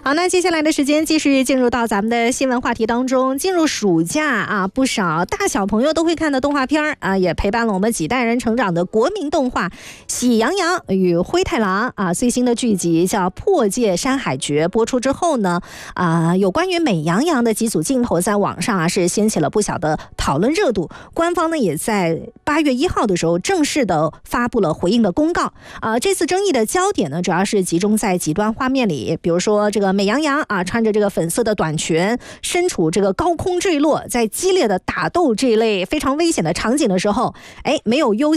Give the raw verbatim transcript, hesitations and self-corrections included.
好，那接下来的时间继续进入到咱们的新闻话题当中。进入暑假啊，不少大小朋友都会看的动画片啊，也陪伴了我们几代人成长的国民动画《喜羊羊与灰太狼》啊，最新的剧集叫《破戒山海诀》播出之后呢，啊，有关于美羊羊的几组镜头在网上啊是掀起了不小的讨论热度。官方呢也在八月一号的时候正式的发布了回应的公告啊。这次争议的焦点呢，主要是集中在几段画面里，比如说这个美羊羊啊，穿着这个粉色的短裙，身处这个高空坠落，在激烈的打斗这一类非常危险的场景的时候，哎，没有优